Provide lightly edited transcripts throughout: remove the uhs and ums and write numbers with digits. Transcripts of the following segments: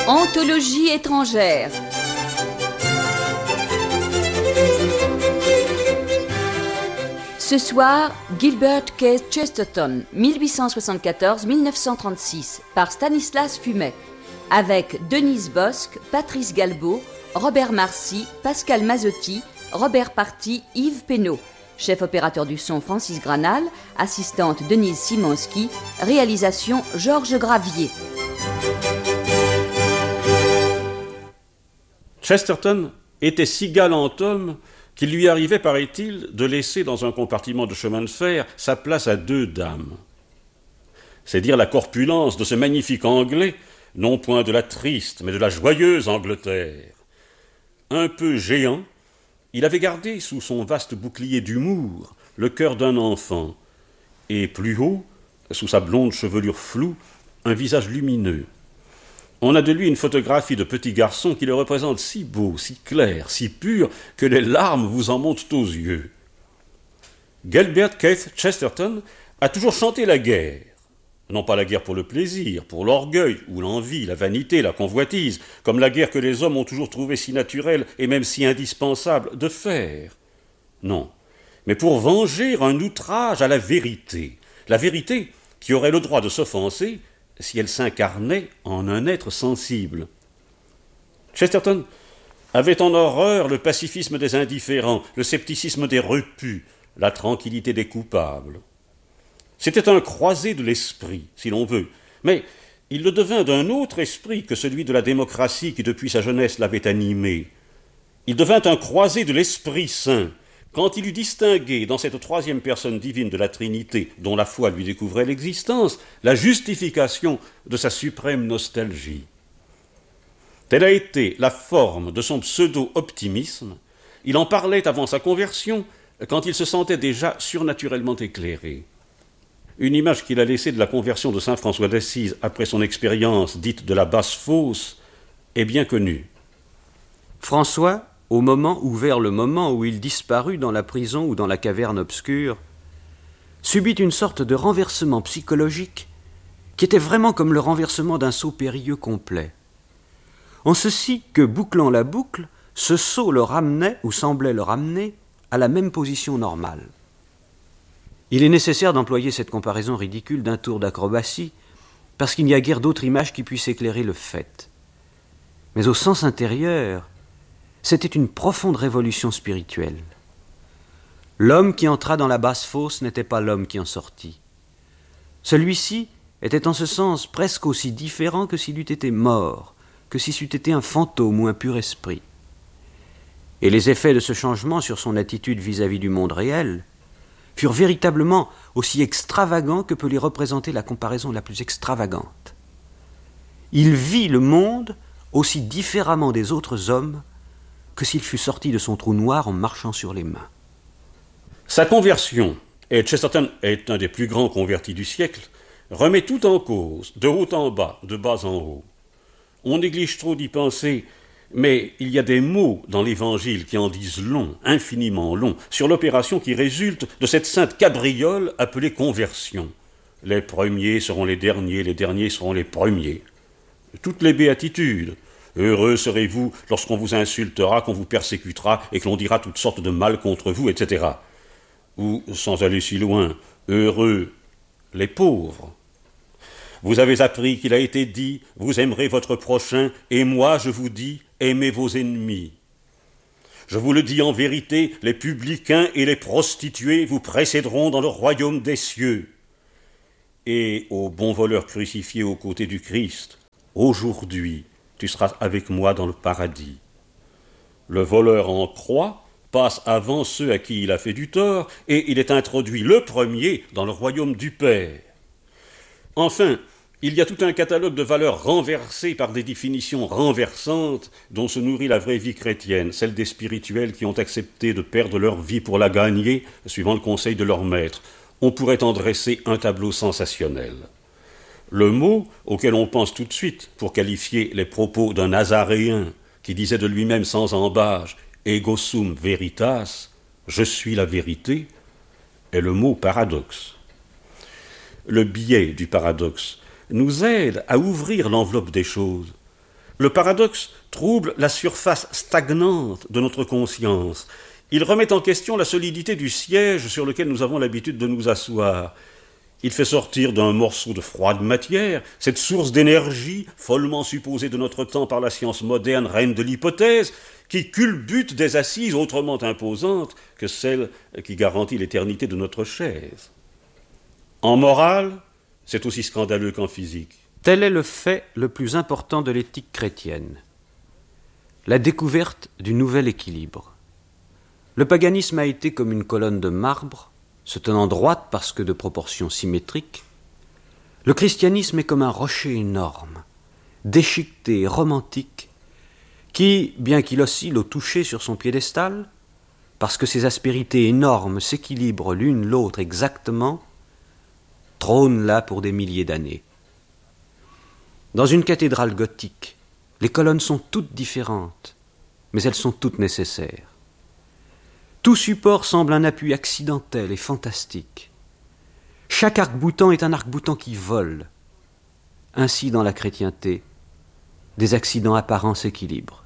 Anthologie étrangère. Ce soir, Gilbert Keith Chesterton, 1874-1936, par Stanislas Fumet, avec Denise Bosc, Patrice Galbaud, Robert Marcy, Pascal Mazzotti, Robert Party, Yves Pénaud, chef opérateur du son Francis Granal, assistante Denise Simonski, réalisation Georges Gravier. Chesterton était si galant homme qu'il lui arrivait, paraît-il, de laisser dans un compartiment de chemin de fer sa place à 2 dames. C'est dire la corpulence de ce magnifique Anglais, non point de la triste, mais de la joyeuse Angleterre. Un peu géant, il avait gardé sous son vaste bouclier d'humour le cœur d'un enfant, et plus haut, sous sa blonde chevelure floue, un visage lumineux. On a de lui une photographie de petit garçon qui le représente si beau, si clair, si pur, que les larmes vous en montent aux yeux. Gilbert Keith Chesterton a toujours chanté la guerre. Non pas la guerre pour le plaisir, pour l'orgueil ou l'envie, la vanité, la convoitise, comme la guerre que les hommes ont toujours trouvée si naturelle et même si indispensable de faire. Non, mais pour venger un outrage à la vérité qui aurait le droit de s'offenser si elle s'incarnait en un être sensible. Chesterton avait en horreur le pacifisme des indifférents, le scepticisme des repus, la tranquillité des coupables. C'était un croisé de l'esprit, si l'on veut, mais il le devint d'un autre esprit que celui de la démocratie qui depuis sa jeunesse l'avait animé. Il devint un croisé de l'Esprit Saint, quand il eut distingué dans cette troisième personne divine de la Trinité, dont la foi lui découvrait l'existence, la justification de sa suprême nostalgie. Telle a été la forme de son pseudo-optimisme. Il en parlait avant sa conversion, quand il se sentait déjà surnaturellement éclairé. Une image qu'il a laissée de la conversion de saint François d'Assise après son expérience dite de la basse-fosse est bien connue. François, vers le moment où il disparut dans la prison ou dans la caverne obscure, subit une sorte de renversement psychologique qui était vraiment comme le renversement d'un saut périlleux complet. En ceci que, bouclant la boucle, ce saut le ramenait, ou semblait le ramener, à la même position normale. Il est nécessaire d'employer cette comparaison ridicule d'un tour d'acrobatie, parce qu'il n'y a guère d'autre image qui puisse éclairer le fait. Mais au sens intérieur, c'était une profonde révolution spirituelle. L'homme qui entra dans la basse-fosse n'était pas l'homme qui en sortit. Celui-ci était en ce sens presque aussi différent que s'il eût été mort, que si c'eût été un fantôme ou un pur esprit. Et les effets de ce changement sur son attitude vis-à-vis du monde réel furent véritablement aussi extravagants que peut les représenter la comparaison la plus extravagante. Il vit le monde aussi différemment des autres hommes que s'il fût sorti de son trou noir en marchant sur les mains. Sa conversion, et Chesterton est un des plus grands convertis du siècle, remet tout en cause, de haut en bas, de bas en haut. On néglige trop d'y penser, mais il y a des mots dans l'Évangile qui en disent long, infiniment long, sur l'opération qui résulte de cette sainte cabriole appelée conversion. Les premiers seront les derniers seront les premiers. Toutes les béatitudes. Heureux serez-vous lorsqu'on vous insultera, qu'on vous persécutera et que l'on dira toutes sortes de mal contre vous, etc. Ou, sans aller si loin, heureux les pauvres. Vous avez appris qu'il a été dit, vous aimerez votre prochain, et moi je vous dis, aimez vos ennemis. Je vous le dis en vérité, les publicains et les prostituées vous précéderont dans le royaume des cieux. Et ô bon voleur crucifié aux côtés du Christ, aujourd'hui, tu seras avec moi dans le paradis. Le voleur en croix passe avant ceux à qui il a fait du tort, et il est introduit le premier dans le royaume du Père. Enfin, il y a tout un catalogue de valeurs renversées par des définitions renversantes dont se nourrit la vraie vie chrétienne, celle des spirituels qui ont accepté de perdre leur vie pour la gagner, suivant le conseil de leur maître. On pourrait en dresser un tableau sensationnel. Le mot auquel on pense tout de suite pour qualifier les propos d'un Nazaréen qui disait de lui-même sans embâche « ego sum veritas », « je suis la vérité », est le mot paradoxe. Le biais du paradoxe nous aide à ouvrir l'enveloppe des choses. Le paradoxe trouble la surface stagnante de notre conscience. Il remet en question la solidité du siège sur lequel nous avons l'habitude de nous asseoir. Il fait sortir d'un morceau de froide matière cette source d'énergie, follement supposée de notre temps par la science moderne, reine de l'hypothèse, qui culbute des assises autrement imposantes que celle qui garantit l'éternité de notre chaise. En morale, c'est aussi scandaleux qu'en physique. Tel est le fait le plus important de l'éthique chrétienne, la découverte du nouvel équilibre. Le paganisme a été comme une colonne de marbre, se tenant droite parce que de proportions symétriques. Le christianisme est comme un rocher énorme, déchiqueté et romantique, qui, bien qu'il oscille au toucher sur son piédestal, parce que ses aspérités énormes s'équilibrent l'une l'autre exactement, trône là pour des milliers d'années. Dans une cathédrale gothique, les colonnes sont toutes différentes, mais elles sont toutes nécessaires. Tout support semble un appui accidentel et fantastique. Chaque arc-boutant est un arc-boutant qui vole. Ainsi, dans la chrétienté, des accidents apparents s'équilibrent.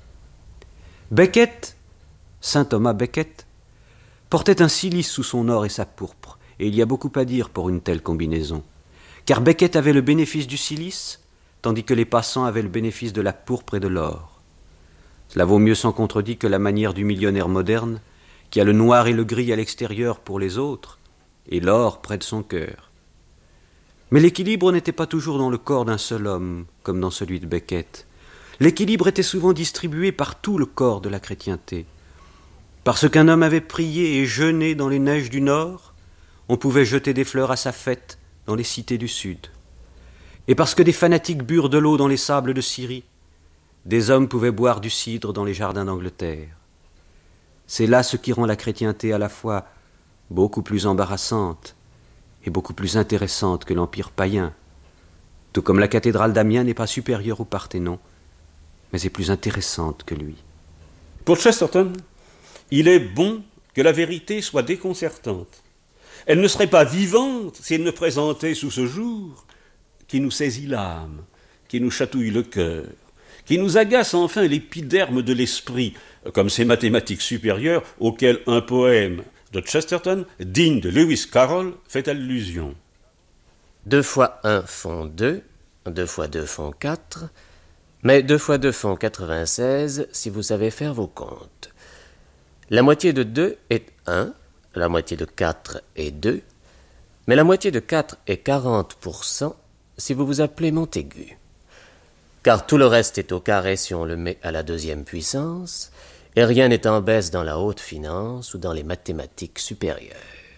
Becket, saint Thomas Becket, portait un cilice sous son or et sa pourpre, et il y a beaucoup à dire pour une telle combinaison, car Becket avait le bénéfice du cilice, tandis que les passants avaient le bénéfice de la pourpre et de l'or. Cela vaut mieux sans contredit que la manière du millionnaire moderne, qui a le noir et le gris à l'extérieur pour les autres, et l'or près de son cœur. Mais l'équilibre n'était pas toujours dans le corps d'un seul homme, comme dans celui de Becket. L'équilibre était souvent distribué par tout le corps de la chrétienté. Parce qu'un homme avait prié et jeûné dans les neiges du nord, on pouvait jeter des fleurs à sa fête dans les cités du sud. Et parce que des fanatiques burent de l'eau dans les sables de Syrie, des hommes pouvaient boire du cidre dans les jardins d'Angleterre. C'est là ce qui rend la chrétienté à la fois beaucoup plus embarrassante et beaucoup plus intéressante que l'empire païen, tout comme la cathédrale d'Amiens n'est pas supérieure au Parthénon, mais est plus intéressante que lui. Pour Chesterton, il est bon que la vérité soit déconcertante. Elle ne serait pas vivante si elle ne présentait sous ce jour qui nous saisit l'âme, qui nous chatouille le cœur, qui nous agace enfin l'épiderme de l'esprit, comme ces mathématiques supérieures auxquelles un poème de Chesterton, digne de Lewis Carroll, fait allusion. 2 fois 1 font 2, 2 fois 2 font 4, mais 2 fois 2 font 96 si vous savez faire vos comptes. La moitié de 2 est 1, la moitié de 4 est 2, mais la moitié de 4 est 40% si vous vous appelez Montaigu. Car tout le reste est au carré si on le met à la 2e puissance, et rien n'est en baisse dans la haute finance ou dans les mathématiques supérieures.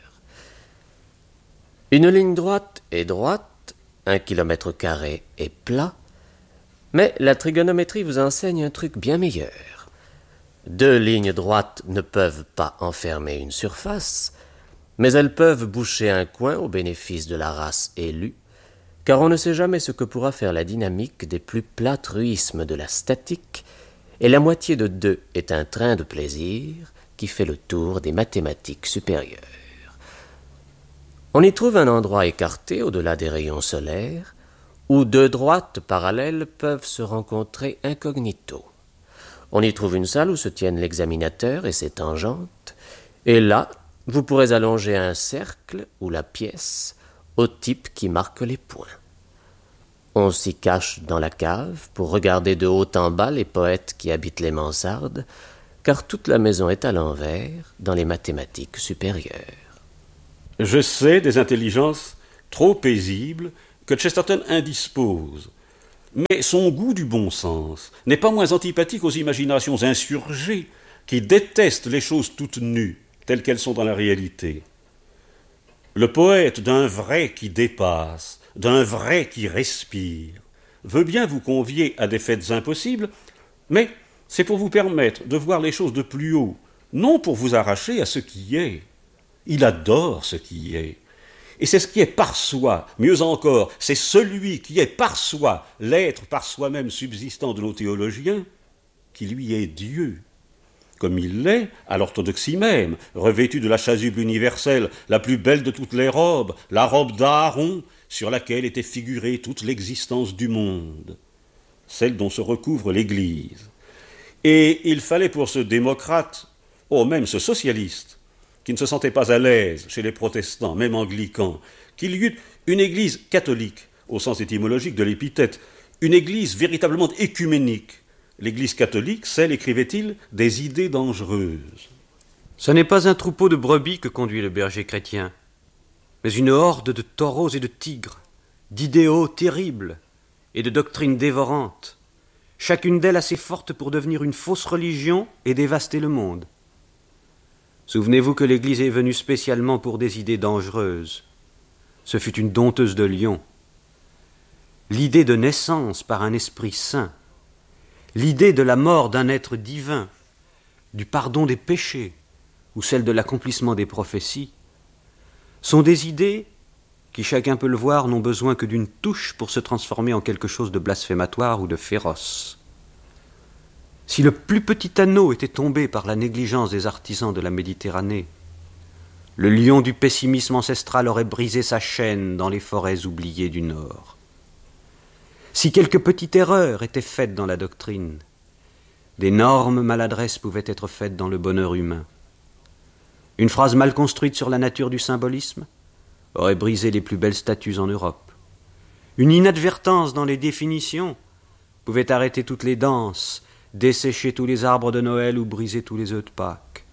Une ligne droite est droite, 1 km² est plat, mais la trigonométrie vous enseigne un truc bien meilleur. 2 lignes droites ne peuvent pas enfermer une surface, mais elles peuvent boucher un coin au bénéfice de la race élue, car on ne sait jamais ce que pourra faire la dynamique des plus plats truismes de la statique, et la moitié de 2 est un train de plaisir qui fait le tour des mathématiques supérieures. On y trouve un endroit écarté au-delà des rayons solaires, où 2 droites parallèles peuvent se rencontrer incognito. On y trouve une salle où se tiennent l'examinateur et ses tangentes, et là, vous pourrez allonger un cercle ou la pièce au type qui marque les points. On s'y cache dans la cave pour regarder de haut en bas les poètes qui habitent les mansardes, car toute la maison est à l'envers dans les mathématiques supérieures. Je sais des intelligences trop paisibles que Chesterton indispose, mais son goût du bon sens n'est pas moins antipathique aux imaginations insurgées qui détestent les choses toutes nues, telles qu'elles sont dans la réalité. Le poète d'un vrai qui dépasse, d'un vrai qui respire, veut bien vous convier à des fêtes impossibles, mais c'est pour vous permettre de voir les choses de plus haut, non pour vous arracher à ce qui est. Il adore ce qui est. Et c'est ce qui est par soi, mieux encore, c'est celui qui est par soi, l'être par soi-même subsistant de nos théologiens, qui lui est Dieu. Comme il l'est, à l'orthodoxie même, revêtu de la chasuble universelle, la plus belle de toutes les robes, la robe d'Aaron, sur laquelle était figurée toute l'existence du monde. celle dont se recouvre l'Église. Et il fallait pour ce démocrate, même ce socialiste, qui ne se sentait pas à l'aise chez les protestants, même anglicans, qu'il y eût une Église catholique, au sens étymologique de l'épithète, une Église véritablement écuménique. L'Église catholique, celle, écrivait-il, des idées dangereuses. Ce n'est pas un troupeau de brebis que conduit le berger chrétien, mais une horde de taureaux et de tigres, d'idéaux terribles et de doctrines dévorantes, chacune d'elles assez forte pour devenir une fausse religion et dévaster le monde. Souvenez-vous que l'Église est venue spécialement pour des idées dangereuses. Ce fut une dompteuse de lions. L'idée de naissance par un esprit saint, l'idée de la mort d'un être divin, du pardon des péchés ou celle de l'accomplissement des prophéties, sont des idées qui, chacun peut le voir, n'ont besoin que d'une touche pour se transformer en quelque chose de blasphématoire ou de féroce. Si le plus petit anneau était tombé par la négligence des artisans de la Méditerranée, le lion du pessimisme ancestral aurait brisé sa chaîne dans les forêts oubliées du Nord. Si quelque petite erreur était faite dans la doctrine, d'énormes maladresses pouvaient être faites dans le bonheur humain. Une phrase mal construite sur la nature du symbolisme aurait brisé les plus belles statues en Europe. Une inadvertance dans les définitions pouvait arrêter toutes les danses, dessécher tous les arbres de Noël ou briser tous les œufs de Pâques.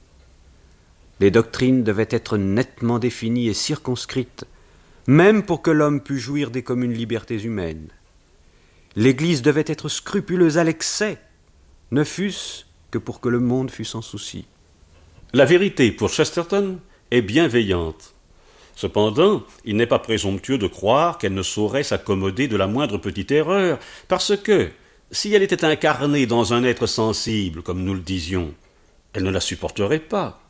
Les doctrines devaient être nettement définies et circonscrites, même pour que l'homme pût jouir des communes libertés humaines. L'Église devait être scrupuleuse à l'excès, ne fût-ce que pour que le monde fût sans souci. La vérité, pour Chesterton, est bienveillante. Cependant, il n'est pas présomptueux de croire qu'elle ne saurait s'accommoder de la moindre petite erreur, parce que, si elle était incarnée dans un être sensible, comme nous le disions, elle ne la supporterait pas.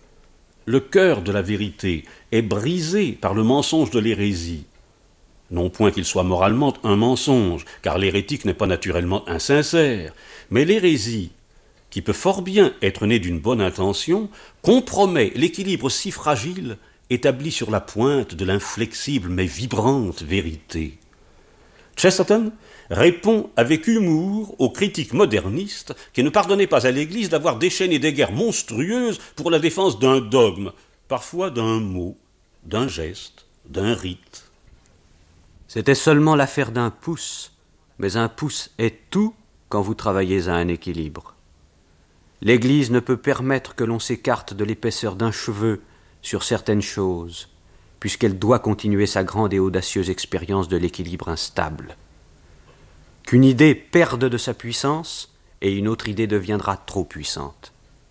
Le cœur de la vérité est brisé par le mensonge de l'hérésie. Non point qu'il soit moralement un mensonge, car l'hérétique n'est pas naturellement insincère, mais l'hérésie, qui peut fort bien être née d'une bonne intention, compromet l'équilibre si fragile établi sur la pointe de l'inflexible mais vibrante vérité. Chesterton répond avec humour aux critiques modernistes qui ne pardonnaient pas à l'Église d'avoir déchaîné des guerres monstrueuses pour la défense d'un dogme, parfois d'un mot, d'un geste, d'un rite. C'était seulement l'affaire d'un pouce, mais un pouce est tout quand vous travaillez à un équilibre. L'Église ne peut permettre que l'on s'écarte de l'épaisseur d'un cheveu sur certaines choses, puisqu'elle doit continuer sa grande et audacieuse expérience de l'équilibre instable. Qu'une idée perde de sa puissance, et une autre idée deviendra trop puissante.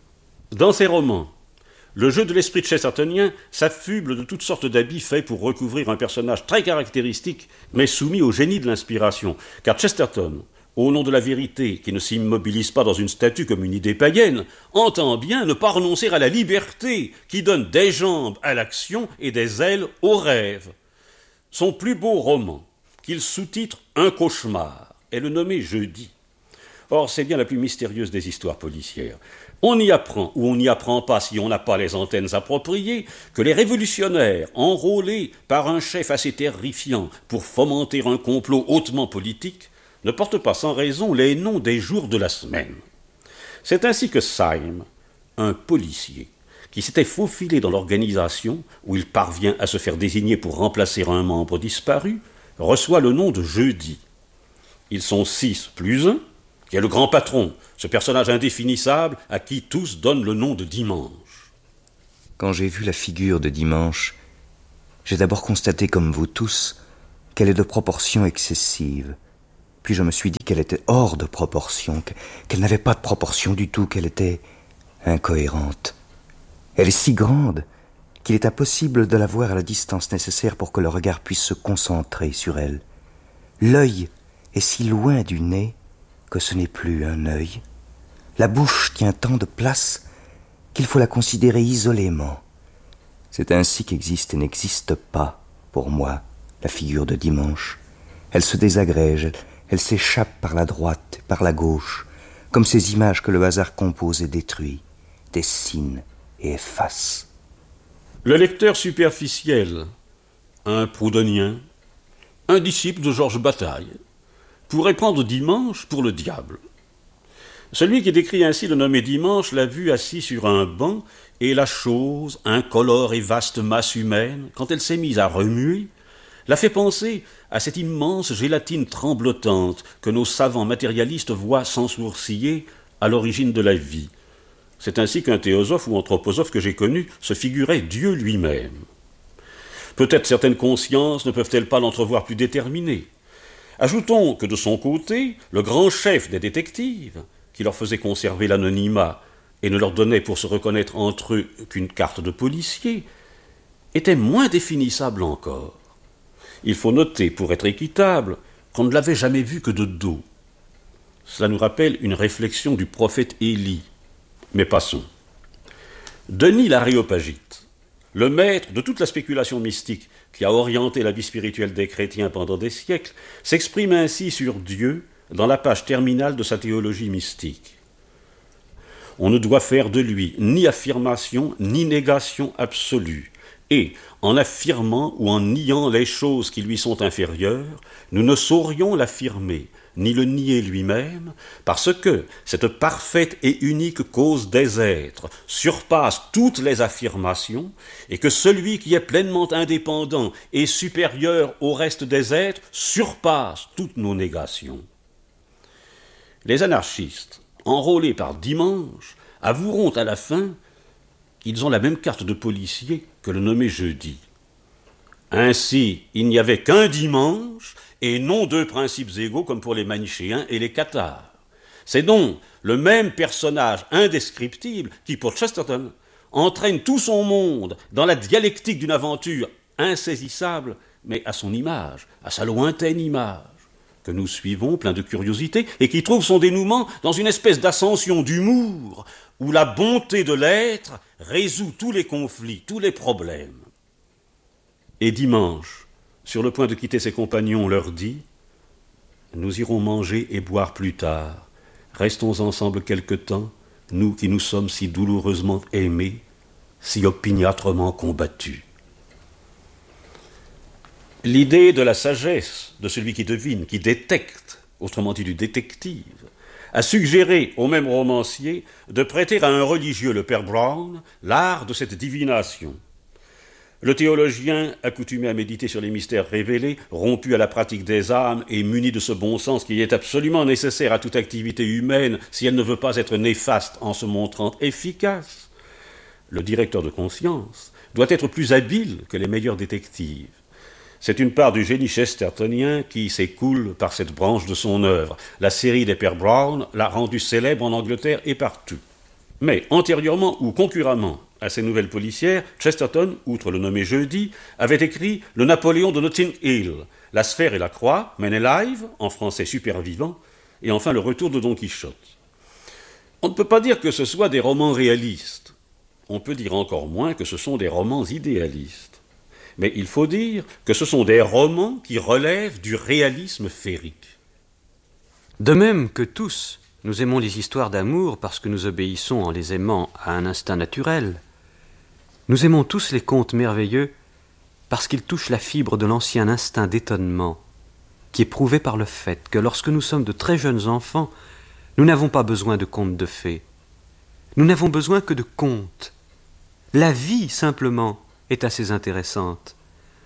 Dans ses romans, le jeu de l'esprit chestertonien s'affuble de toutes sortes d'habits faits pour recouvrir un personnage très caractéristique, mais soumis au génie de l'inspiration. Car Chesterton, au nom de la vérité, qui ne s'immobilise pas dans une statue comme une idée païenne, entend bien ne pas renoncer à la liberté qui donne des jambes à l'action et des ailes au rêve. Son plus beau roman, qu'il sous-titre « Un cauchemar », est le nommé Jeudi. Or, c'est bien la plus mystérieuse des histoires policières. On y apprend, ou on n'y apprend pas si on n'a pas les antennes appropriées, que les révolutionnaires, enrôlés par un chef assez terrifiant pour fomenter un complot hautement politique, ne portent pas sans raison les noms des jours de la semaine. C'est ainsi que Syme, un policier, qui s'était faufilé dans l'organisation, où il parvient à se faire désigner pour remplacer un membre disparu, reçoit le nom de Jeudi. Ils sont 6 plus 1, qui est le grand patron, ce personnage indéfinissable à qui tous donnent le nom de Dimanche. Quand j'ai vu la figure de Dimanche, j'ai d'abord constaté, comme vous tous, qu'elle est de proportion excessive. Puis je me suis dit qu'elle était hors de proportion, qu'elle n'avait pas de proportion du tout, qu'elle était incohérente. Elle est si grande qu'il est impossible de la voir à la distance nécessaire pour que le regard puisse se concentrer sur elle. L'œil est si loin du nez que ce n'est plus un œil. La bouche tient tant de place qu'il faut la considérer isolément. C'est ainsi qu'existe et n'existe pas, pour moi, la figure de Dimanche. Elle se désagrège, elle s'échappe par la droite et par la gauche, comme ces images que le hasard compose et détruit, dessine et efface. Le lecteur superficiel, un proudhonien, un disciple de Georges Bataille, pourrait prendre Dimanche pour le diable. Celui qui décrit ainsi le nommé Dimanche l'a vu assis sur un banc, et la chose, incolore et vaste masse humaine, quand elle s'est mise à remuer, l'a fait penser à cette immense gélatine tremblotante que nos savants matérialistes voient sans sourciller à l'origine de la vie. C'est ainsi qu'un théosophe ou anthroposophe que j'ai connu se figurait Dieu lui-même. Peut-être certaines consciences ne peuvent-elles pas l'entrevoir plus déterminé. Ajoutons que de son côté, le grand chef des détectives, qui leur faisait conserver l'anonymat et ne leur donnait pour se reconnaître entre eux qu'une carte de policier, était moins définissable encore. Il faut noter, pour être équitable, qu'on ne l'avait jamais vu que de dos. Cela nous rappelle une réflexion du prophète Élie. Mais passons. Denis l'Aréopagite, le maître de toute la spéculation mystique qui a orienté la vie spirituelle des chrétiens pendant des siècles, s'exprime ainsi sur Dieu dans la page terminale de sa théologie mystique. On ne doit faire de lui ni affirmation ni négation absolue, et en affirmant ou en niant les choses qui lui sont inférieures, nous ne saurions l'affirmer ni le nier lui-même, parce que cette parfaite et unique cause des êtres surpasse toutes les affirmations, et que celui qui est pleinement indépendant et supérieur au reste des êtres surpasse toutes nos négations. Les anarchistes, enrôlés par Dimanche, avoueront à la fin qu'ils ont la même carte de policier que le nommé Jeudi. Ainsi, il n'y avait qu'un dimanche et non deux principes égaux comme pour les manichéens et les cathares. C'est donc le même personnage indescriptible qui, pour Chesterton, entraîne tout son monde dans la dialectique d'une aventure insaisissable, mais à son image, à sa lointaine image, que nous suivons plein de curiosité et qui trouve son dénouement dans une espèce d'ascension d'humour où la bonté de l'être résout tous les conflits, tous les problèmes. Et Dimanche, sur le point de quitter ses compagnons, leur dit « Nous irons manger et boire plus tard. Restons ensemble quelque temps, nous qui nous sommes si douloureusement aimés, si opiniâtrement combattus. » L'idée de la sagesse de celui qui devine, qui détecte, autrement dit du détective, a suggéré au même romancier de prêter à un religieux, le père Brown, l'art de cette divination. Le théologien, accoutumé à méditer sur les mystères révélés, rompu à la pratique des âmes et muni de ce bon sens qui est absolument nécessaire à toute activité humaine si elle ne veut pas être néfaste en se montrant efficace, le directeur de conscience doit être plus habile que les meilleurs détectives. C'est une part du génie chestertonien qui s'écoule par cette branche de son œuvre. La série des Pères Brown l'a rendue célèbre en Angleterre et partout. Mais antérieurement ou concurremment à ces nouvelles policières, Chesterton, outre le nommé Jeudi, avait écrit le Napoléon de Notting Hill, La Sphère et la Croix, Men Alive, en français super vivant, et enfin le Retour de Don Quichotte. On ne peut pas dire que ce soit des romans réalistes. On peut dire encore moins que ce sont des romans idéalistes. Mais il faut dire que ce sont des romans qui relèvent du réalisme féerique. De même que tous, nous aimons les histoires d'amour parce que nous obéissons en les aimant à un instinct naturel, nous aimons tous les contes merveilleux parce qu'ils touchent la fibre de l'ancien instinct d'étonnement qui est prouvé par le fait que lorsque nous sommes de très jeunes enfants, nous n'avons pas besoin de contes de fées. Nous n'avons besoin que de contes. La vie, simplement, est assez intéressante.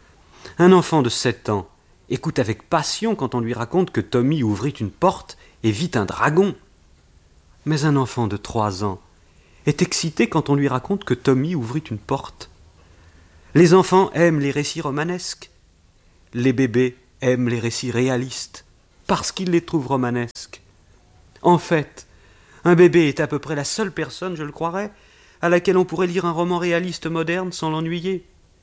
Un enfant de 7 ans écoute avec passion quand on lui raconte que Tommy ouvrit une porte et vit un dragon. Mais un enfant de 3 ans est excité quand on lui raconte que Tommy ouvrit une porte. Les enfants aiment les récits romanesques. Les bébés aiment les récits réalistes parce qu'ils les trouvent romanesques. En fait, un bébé est à peu près la seule personne, je le croirais, à laquelle on pourrait lire un roman réaliste moderne sans l'ennuyer.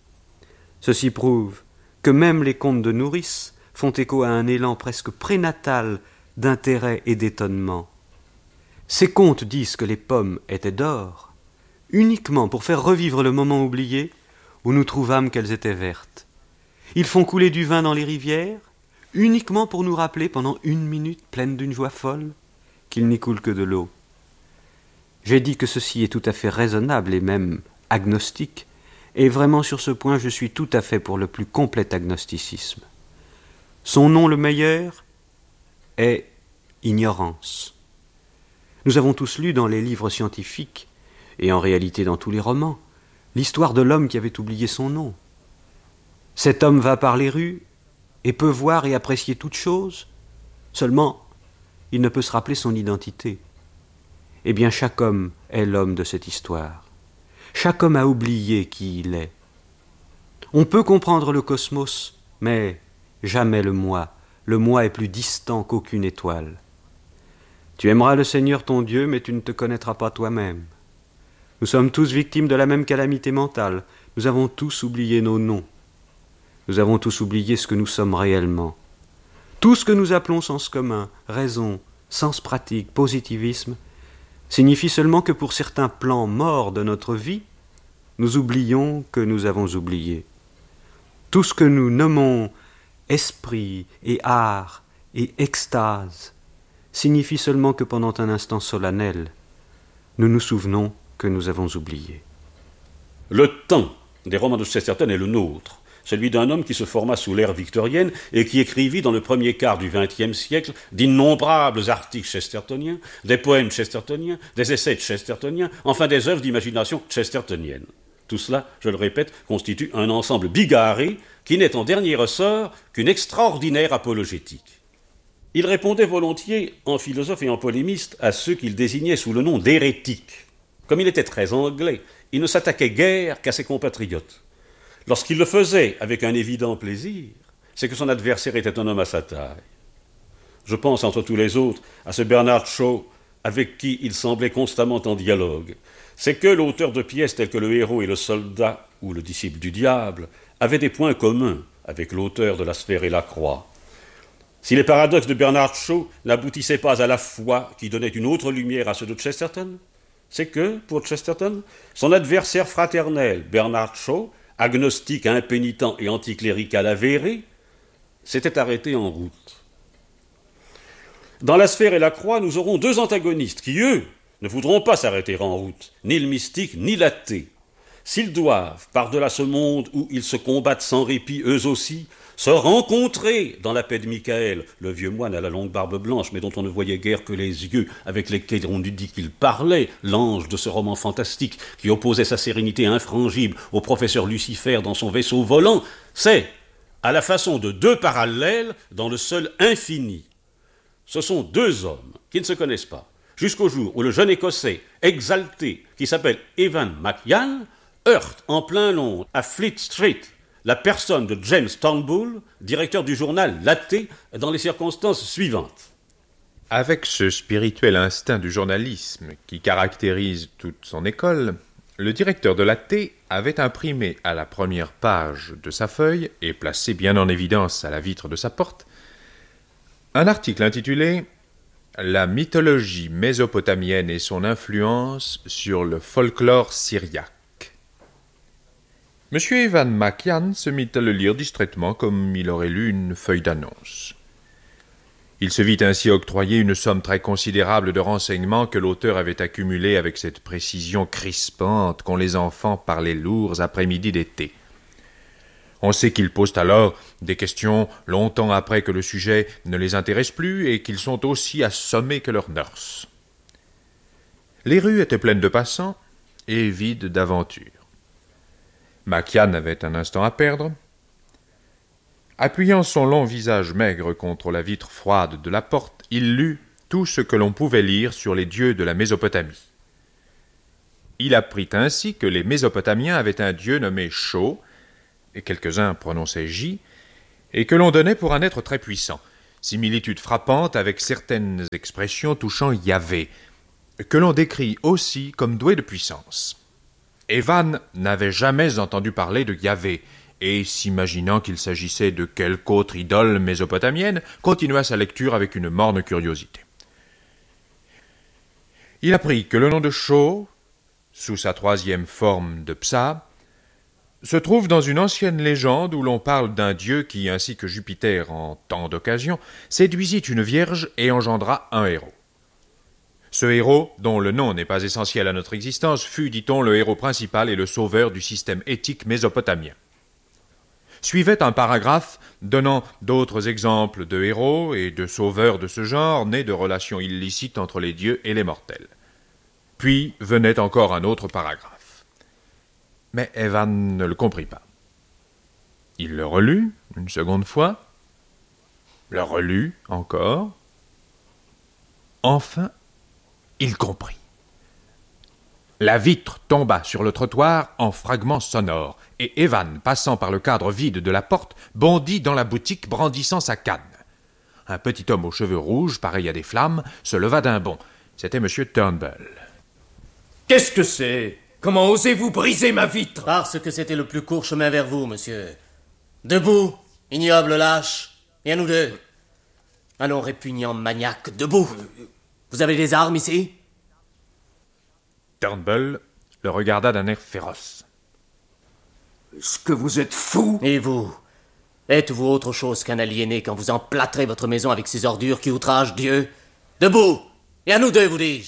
Ceci prouve que même les contes de nourrice font écho à un élan presque prénatal d'intérêt et d'étonnement. Ces contes disent que les pommes étaient d'or, uniquement pour faire revivre le moment oublié où nous trouvâmes qu'elles étaient vertes. Ils font couler du vin dans les rivières, uniquement pour nous rappeler pendant 1 minute pleine d'une joie folle qu'il n'y coule que de l'eau. J'ai dit que ceci est tout à fait raisonnable et même agnostique, et vraiment sur ce point je suis tout à fait pour le plus complet agnosticisme. Son nom le meilleur, est ignorance. Nous avons tous lu dans les livres scientifiques, et en réalité dans tous les romans, l'histoire de l'homme qui avait oublié son nom. Cet homme va par les rues et peut voir et apprécier toute chose, seulement il ne peut se rappeler son identité. Eh bien, chaque homme est l'homme de cette histoire. Chaque homme a oublié qui il est. On peut comprendre le cosmos, mais jamais le moi. Le moi est plus distant qu'aucune étoile. Tu aimeras le Seigneur ton Dieu, mais tu ne te connaîtras pas toi-même. Nous sommes tous victimes de la même calamité mentale. Nous avons tous oublié nos noms. Nous avons tous oublié ce que nous sommes réellement. Tout ce que nous appelons sens commun, raison, sens pratique, positivisme, signifie seulement que pour certains plans morts de notre vie, nous oublions que nous avons oublié. Tout ce que nous nommons esprit et art et extase signifie seulement que pendant un instant solennel, nous nous souvenons que nous avons oublié. Le temps des romans de Chesterton est le nôtre, celui d'un homme qui se forma sous l'ère victorienne et qui écrivit dans le premier quart du XXe siècle d'innombrables articles chestertoniens, des poèmes chestertoniens, des essais chestertoniens, enfin des œuvres d'imagination chestertonienne. Tout cela, je le répète, constitue un ensemble bigarré qui n'est en dernier ressort qu'une extraordinaire apologétique. Il répondait volontiers, en philosophe et en polémiste, à ceux qu'il désignait sous le nom d'hérétiques. Comme il était très anglais, il ne s'attaquait guère qu'à ses compatriotes. Lorsqu'il le faisait avec un évident plaisir, c'est que son adversaire était un homme à sa taille. Je pense, entre tous les autres, à ce Bernard Shaw, avec qui il semblait constamment en dialogue. C'est que l'auteur de pièces telles que Le héros et le soldat, ou Le disciple du diable, avait des points communs avec l'auteur de La sphère et la croix. Si les paradoxes de Bernard Shaw n'aboutissaient pas à la foi qui donnait une autre lumière à ceux de Chesterton, c'est que, pour Chesterton, son adversaire fraternel, Bernard Shaw, agnostique, impénitent et anticlérical avéré, s'était arrêté en route. Dans La sphère et la croix, nous aurons deux antagonistes qui, eux, ne voudront pas s'arrêter en route, ni le mystique, ni l'athée. S'ils doivent, par-delà ce monde où ils se combattent sans répit, eux aussi, se rencontrer dans la paix de Michael, le vieux moine à la longue barbe blanche, mais dont on ne voyait guère que les yeux, avec lesquels on eût dit qu'il parlait, l'ange de ce roman fantastique qui opposait sa sérénité infrangible au professeur Lucifer dans son vaisseau volant, c'est, à la façon de deux parallèles dans le seul infini. Ce sont deux hommes qui ne se connaissent pas, jusqu'au jour où le jeune Écossais exalté, qui s'appelle Evan McYann, heurte en plein Londres, à Fleet Street, la personne de James Turnbull, directeur du journal L'Athée, dans les circonstances suivantes. Avec ce spirituel instinct du journalisme qui caractérise toute son école, le directeur de L'Athée avait imprimé à la première page de sa feuille et placé bien en évidence à la vitre de sa porte un article intitulé « La mythologie mésopotamienne et son influence sur le folklore syriaque ». M. Evan McYann se mit à le lire distraitement comme il aurait lu une feuille d'annonce. Il se vit ainsi octroyer une somme très considérable de renseignements que l'auteur avait accumulés avec cette précision crispante qu'ont les enfants par les lourds après-midi d'été. On sait qu'ils posent alors des questions longtemps après que le sujet ne les intéresse plus et qu'ils sont aussi assommés que leurs nurses. Les rues étaient pleines de passants et vides d'aventures. McYann avait un instant à perdre. Appuyant son long visage maigre contre la vitre froide de la porte, il lut tout ce que l'on pouvait lire sur les dieux de la Mésopotamie. Il apprit ainsi que les Mésopotamiens avaient un dieu nommé Shaw, et quelques-uns prononçaient J, et que l'on donnait pour un être très puissant, similitude frappante avec certaines expressions touchant Yahvé, que l'on décrit aussi comme doué de puissance. Evan n'avait jamais entendu parler de Yahvé, et, s'imaginant qu'il s'agissait de quelque autre idole mésopotamienne, continua sa lecture avec une morne curiosité. Il apprit que le nom de Shaw, sous sa troisième forme de Psa, se trouve dans une ancienne légende où l'on parle d'un dieu qui, ainsi que Jupiter en temps d'occasion, séduisit une vierge et engendra un héros. Ce héros, dont le nom n'est pas essentiel à notre existence, fut, dit-on, le héros principal et le sauveur du système éthique mésopotamien. suivait un paragraphe donnant d'autres exemples de héros et de sauveurs de ce genre nés de relations illicites entre les dieux et les mortels. Puis venait encore un autre paragraphe. Mais Evan ne le comprit pas. Il le relut une seconde fois, le relut encore. Enfin, il comprit. La vitre tomba sur le trottoir en fragments sonores, et Evan, passant par le cadre vide de la porte, bondit dans la boutique brandissant sa canne. Un petit homme aux cheveux rouges, pareil à des flammes, se leva d'un bond. C'était M. Turnbull. « Qu'est-ce que c'est? Comment osez-vous briser ma vitre ?» Parce que c'était le plus court chemin vers vous, monsieur. Debout, ignoble lâche, et à nous deux. Allons, répugnant maniaque, debout. Vous avez des armes ici? Turnbull le regarda d'un air féroce. « Est-ce que vous êtes fou? Et vous? Êtes-vous autre chose qu'un aliéné quand vous emplâtrez votre maison avec ces ordures qui outragent Dieu? Debout! Et à nous deux, vous dis-je! »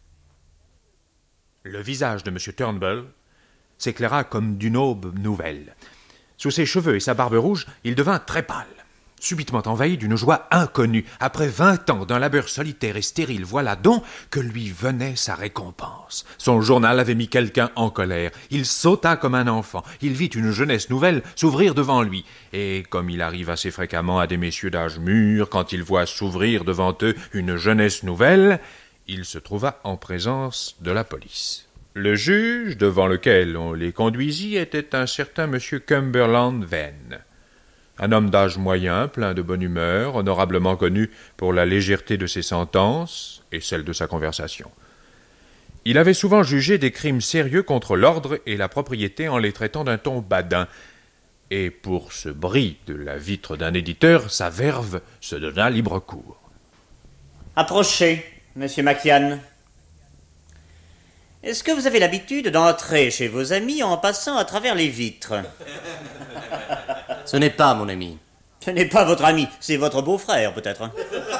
Le visage de M. Turnbull s'éclaira comme d'une aube nouvelle. Sous ses cheveux et sa barbe rouge, il devint très pâle. Subitement envahi d'une joie inconnue, après 20 ans d'un labeur solitaire et stérile, voilà donc que lui venait sa récompense. Son journal avait mis quelqu'un en colère. Il sauta comme un enfant. Il vit une jeunesse nouvelle s'ouvrir devant lui. Et comme il arrive assez fréquemment à des messieurs d'âge mûr, quand ils voient s'ouvrir devant eux une jeunesse nouvelle, il se trouva en présence de la police. Le juge devant lequel on les conduisit était un certain M. Cumberland Vane. Un homme d'âge moyen, plein de bonne humeur, honorablement connu pour la légèreté de ses sentences et celle de sa conversation. Il avait souvent jugé des crimes sérieux contre l'ordre et la propriété en les traitant d'un ton badin, et pour ce bris de la vitre d'un éditeur, sa verve se donna libre cours. Approchez, monsieur Makian. Est-ce que vous avez l'habitude d'entrer chez vos amis en passant à travers les vitres? Ce n'est pas mon ami. Ce n'est pas votre ami, c'est votre beau-frère, peut-être.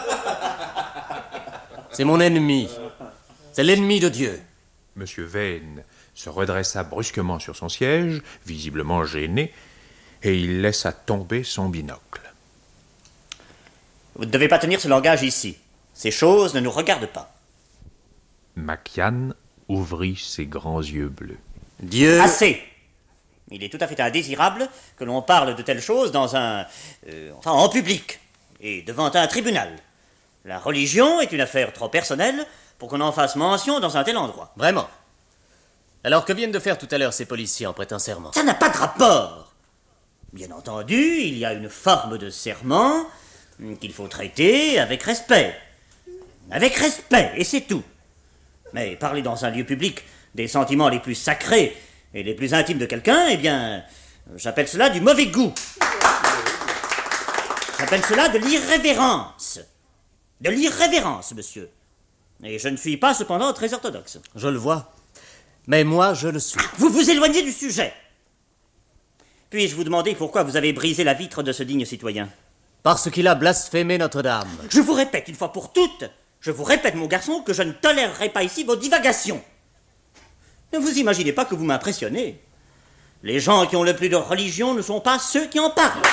C'est mon ennemi. C'est l'ennemi de Dieu. M. Vane se redressa brusquement sur son siège, visiblement gêné, et il laissa tomber son binocle. Vous ne devez pas tenir ce langage ici. Ces choses ne nous regardent pas. Makian ouvrit ses grands yeux bleus. Dieu... Assez! Il est tout à fait indésirable que l'on parle de telles choses dans en public, et devant un tribunal. La religion est une affaire trop personnelle pour qu'on en fasse mention dans un tel endroit. Vraiment? Alors que viennent de faire tout à l'heure ces policiers en prêtant serment? Ça n'a pas de rapport! Bien entendu, il y a une forme de serment qu'il faut traiter avec respect. Avec respect, et c'est tout. Mais parler dans un lieu public des sentiments les plus sacrés et les plus intimes de quelqu'un, eh bien, j'appelle cela du mauvais goût. J'appelle cela de l'irrévérence. De l'irrévérence, monsieur. Et je ne suis pas cependant très orthodoxe. Je le vois. Mais moi, je le suis. Vous vous éloignez du sujet. Puis-je vous demander pourquoi vous avez brisé la vitre de ce digne citoyen? Parce qu'il a blasphémé Notre-Dame. Je vous répète une fois pour toutes, je vous répète, mon garçon, que je ne tolérerai pas ici vos divagations. Ne vous imaginez pas que vous m'impressionnez. Les gens qui ont le plus de religion ne sont pas ceux qui en parlent.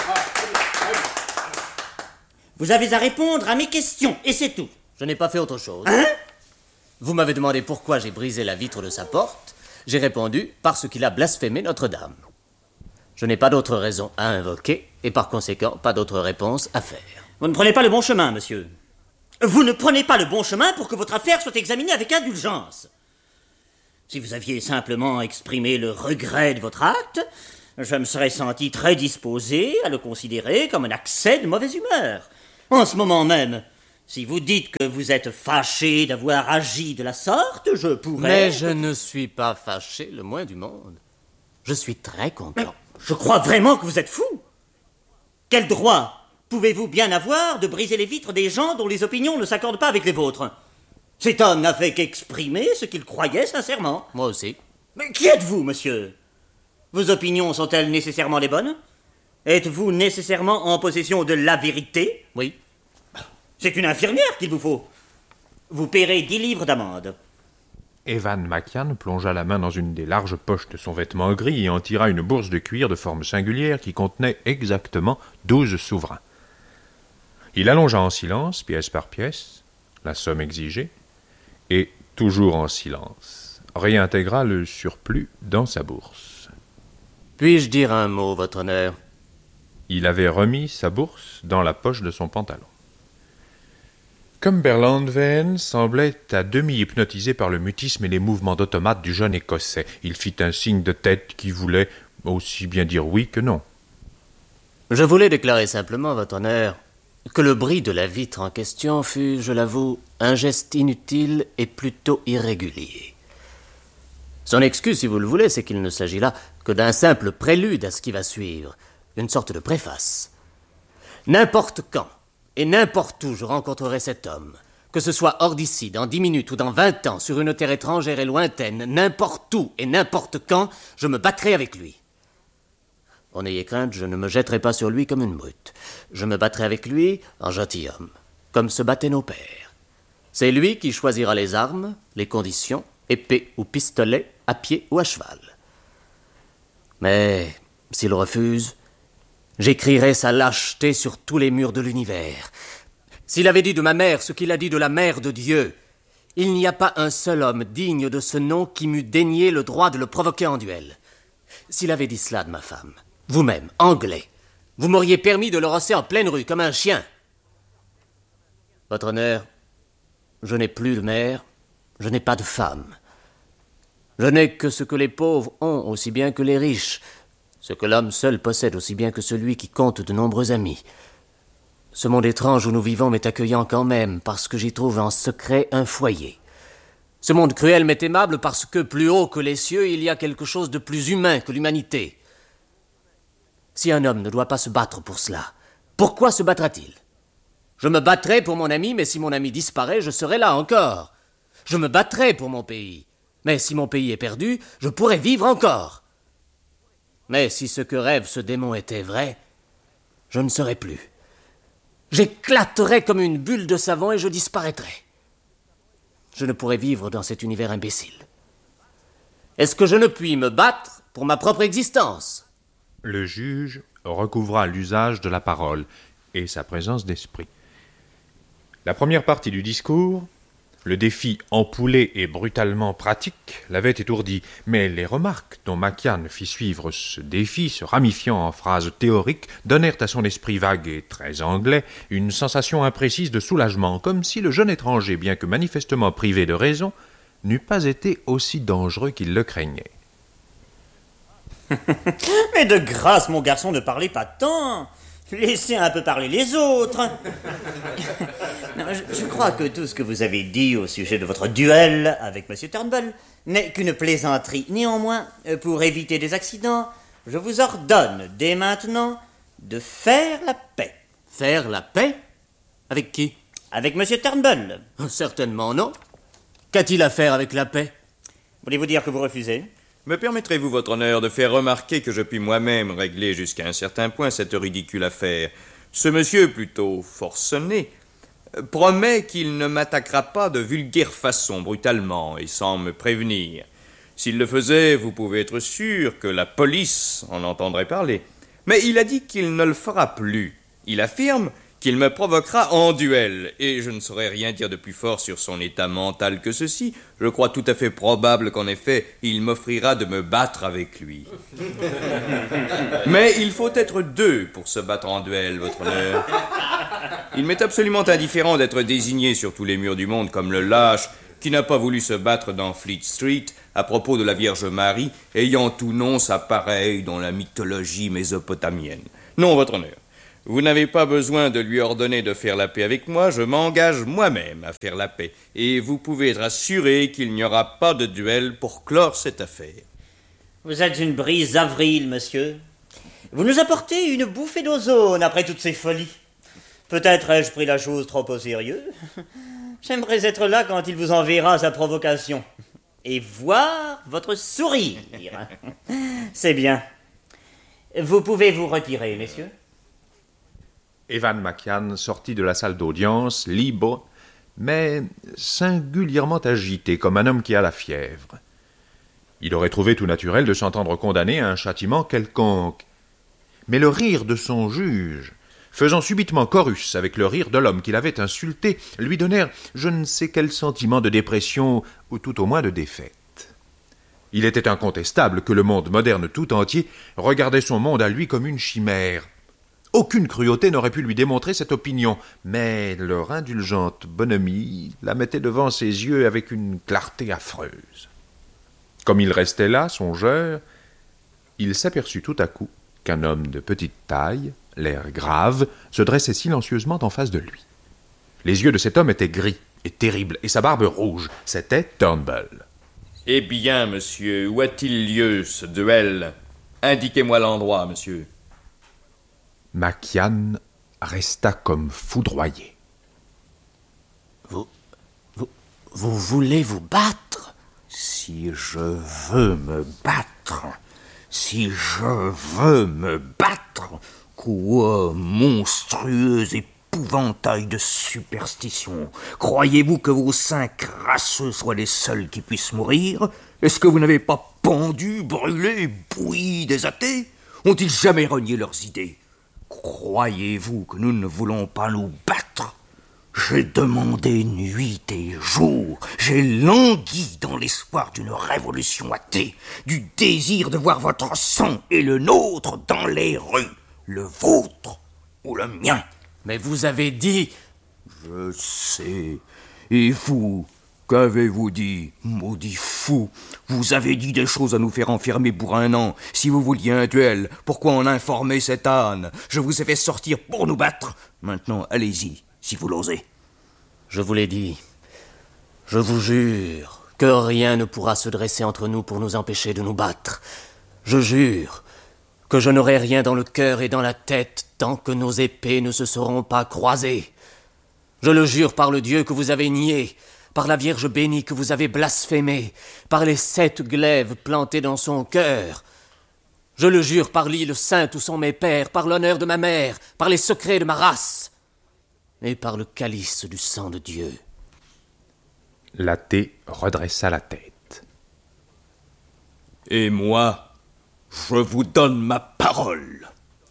Vous avez à répondre à mes questions, et c'est tout. Je n'ai pas fait autre chose. Hein? Vous m'avez demandé pourquoi j'ai brisé la vitre de sa porte. J'ai répondu parce qu'il a blasphémé Notre-Dame. Je n'ai pas d'autre raison à invoquer, et par conséquent, pas d'autre réponse à faire. Vous ne prenez pas le bon chemin, monsieur. Vous ne prenez pas le bon chemin pour que votre affaire soit examinée avec indulgence. Si vous aviez simplement exprimé le regret de votre acte, je me serais senti très disposé à le considérer comme un accès de mauvaise humeur. En ce moment même, si vous dites que vous êtes fâché d'avoir agi de la sorte, je pourrais... Mais je ne suis pas fâché, le moins du monde. Je suis très content. Mais je crois vraiment que vous êtes fou. Quel droit pouvez-vous bien avoir de briser les vitres des gens dont les opinions ne s'accordent pas avec les vôtres? Cet homme n'a fait qu'exprimer ce qu'il croyait sincèrement. Moi aussi. Mais qui êtes-vous, monsieur? Vos opinions sont-elles nécessairement les bonnes? Êtes-vous nécessairement en possession de la vérité? Oui. C'est une infirmière qu'il vous faut. Vous paierez 10 livres d'amende. Evan Macian plongea la main dans une des larges poches de son vêtement gris et en tira une bourse de cuir de forme singulière qui contenait exactement 12 souverains. Il allongea en silence, pièce par pièce, la somme exigée, et, toujours en silence, réintégra le surplus dans sa bourse. Puis-je dire un mot, votre honneur? Il avait remis sa bourse dans la poche de son pantalon. Cumberland semblait à demi hypnotisé par le mutisme et les mouvements d'automate du jeune Écossais. Il fit un signe de tête qui voulait aussi bien dire oui que non. Je voulais déclarer simplement, votre honneur, que le bris de la vitre en question fut, je l'avoue, un geste inutile et plutôt irrégulier. Son excuse, si vous le voulez, c'est qu'il ne s'agit là que d'un simple prélude à ce qui va suivre, une sorte de préface. N'importe quand et n'importe où je rencontrerai cet homme, que ce soit hors d'ici, dans 10 minutes ou dans 20 ans, sur une terre étrangère et lointaine, n'importe où et n'importe quand, je me battrai avec lui. Oh, n'ayez crainte, je ne me jetterai pas sur lui comme une brute. Je me battrai avec lui en gentilhomme, comme se battaient nos pères. C'est lui qui choisira les armes, les conditions, épée ou pistolet, à pied ou à cheval. Mais s'il refuse, j'écrirai sa lâcheté sur tous les murs de l'univers. S'il avait dit de ma mère ce qu'il a dit de la mère de Dieu, il n'y a pas un seul homme digne de ce nom qui m'eût dénié le droit de le provoquer en duel. S'il avait dit cela de ma femme, vous-même, anglais, vous m'auriez permis de le rosser en pleine rue comme un chien. Votre honneur, je n'ai plus de mère, je n'ai pas de femme. Je n'ai que ce que les pauvres ont aussi bien que les riches, ce que l'homme seul possède aussi bien que celui qui compte de nombreux amis. Ce monde étrange où nous vivons m'est accueillant quand même, parce que j'y trouve en secret un foyer. Ce monde cruel m'est aimable parce que, plus haut que les cieux, il y a quelque chose de plus humain que l'humanité. Si un homme ne doit pas se battre pour cela, pourquoi se battra-t-il? Je me battrai pour mon ami, mais si mon ami disparaît, je serai là encore. Je me battrai pour mon pays, mais si mon pays est perdu, je pourrai vivre encore. Mais si ce que rêve ce démon était vrai, je ne serai plus. J'éclaterai comme une bulle de savon et je disparaîtrai. Je ne pourrai vivre dans cet univers imbécile. Est-ce que je ne puis me battre pour ma propre existence? Le juge recouvra l'usage de la parole et sa présence d'esprit. La première partie du discours, le défi ampoulé et brutalement pratique, l'avait étourdi, mais les remarques dont Macian fit suivre ce défi, se ramifiant en phrases théoriques, donnèrent à son esprit vague et très anglais une sensation imprécise de soulagement, comme si le jeune étranger, bien que manifestement privé de raison, n'eût pas été aussi dangereux qu'il le craignait. Mais de grâce, mon garçon, ne parlez pas tant. Laissez un peu parler les autres. Non, je crois que tout ce que vous avez dit au sujet de votre duel avec M. Turnbull n'est qu'une plaisanterie. Néanmoins, pour éviter des accidents, je vous ordonne dès maintenant de faire la paix. Faire la paix? Avec qui? Avec M. Turnbull. Certainement non. Qu'a-t-il à faire avec la paix? Voulez-vous dire que vous refusez? Me permettrez-vous, votre honneur, de faire remarquer que je puis moi-même régler jusqu'à un certain point cette ridicule affaire? Ce monsieur, plutôt forcené, promet qu'il ne m'attaquera pas de vulgaire façon, brutalement, et sans me prévenir. S'il le faisait, vous pouvez être sûr que la police en entendrait parler. Mais il a dit qu'il ne le fera plus. Il affirme qu'il me provoquera en duel, et je ne saurais rien dire de plus fort sur son état mental que ceci. Je crois tout à fait probable qu'en effet, il m'offrira de me battre avec lui. Mais il faut être deux pour se battre en duel, votre honneur. Il m'est absolument indifférent d'être désigné sur tous les murs du monde comme le lâche qui n'a pas voulu se battre dans Fleet Street à propos de la Vierge Marie, ayant tout nom sa pareille dans la mythologie mésopotamienne. Non, votre honneur. Vous n'avez pas besoin de lui ordonner de faire la paix avec moi, je m'engage moi-même à faire la paix. Et vous pouvez être assuré qu'il n'y aura pas de duel pour clore cette affaire. Vous êtes une brise d'avril, monsieur. Vous nous apportez une bouffée d'ozone après toutes ces folies. Peut-être ai-je pris la chose trop au sérieux. J'aimerais être là quand il vous enverra sa provocation. Et voir votre sourire. C'est bien. Vous pouvez vous retirer, messieurs. Evan Macian sortit de la salle d'audience, libre, mais singulièrement agité, comme un homme qui a la fièvre. Il aurait trouvé tout naturel de s'entendre condamner à un châtiment quelconque. Mais le rire de son juge, faisant subitement chorus avec le rire de l'homme qui l'avait insulté, lui donnèrent je ne sais quel sentiment de dépression, ou tout au moins de défaite. Il était incontestable que le monde moderne tout entier regardait son monde à lui comme une chimère. Aucune cruauté n'aurait pu lui démontrer cette opinion, mais leur indulgente bonhomie la mettait devant ses yeux avec une clarté affreuse. Comme il restait là, songeur, il s'aperçut tout à coup qu'un homme de petite taille, l'air grave, se dressait silencieusement en face de lui. Les yeux de cet homme étaient gris et terribles, et sa barbe rouge. C'était Turnbull. « Eh bien, monsieur, où a-t-il lieu, ce duel? Indiquez-moi l'endroit, monsieur. » Mac-Ian resta comme foudroyé. Vous voulez vous battre? Si je veux me battre, quoi, monstrueux épouvantail de superstition, croyez-vous que vos seins crasseux soient les seuls qui puissent mourir? Est-ce que vous n'avez pas pendu, brûlé, bouilli des athées? Ont-ils jamais renié leurs idées? Croyez-vous que nous ne voulons pas nous battre? J'ai demandé nuit et jour, j'ai langui dans l'espoir d'une révolution athée, du désir de voir votre sang et le nôtre dans les rues, le vôtre ou le mien. Mais vous avez dit... Je sais. Et vous, qu'avez-vous dit, maudit fou? Vous avez dit des choses à nous faire enfermer pour 1 an. Si vous vouliez un duel, pourquoi en informer cet âne? Je vous ai fait sortir pour nous battre. Maintenant, allez-y, si vous l'osez. Je vous l'ai dit. Je vous jure que rien ne pourra se dresser entre nous pour nous empêcher de nous battre. Je jure que je n'aurai rien dans le cœur et dans la tête tant que nos épées ne se seront pas croisées. Je le jure par le Dieu que vous avez nié, par la Vierge bénie que vous avez blasphémée, par les 7 glaives plantés dans son cœur. Je le jure par l'île sainte où sont mes pères, par l'honneur de ma mère, par les secrets de ma race, et par le calice du sang de Dieu. L'athée redressa la tête. Et moi, je vous donne ma parole.